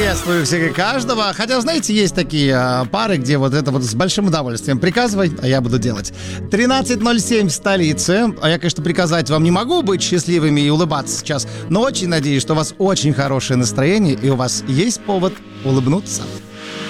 Приветствую всех и каждого. Хотя, знаете, есть такие пары, где вот это вот с большим удовольствием. Приказывай, а я буду делать. 13:07 в столице. А я, конечно, приказать вам не могу быть счастливыми и улыбаться сейчас, но очень надеюсь, что у вас очень хорошее настроение и у вас есть повод улыбнуться.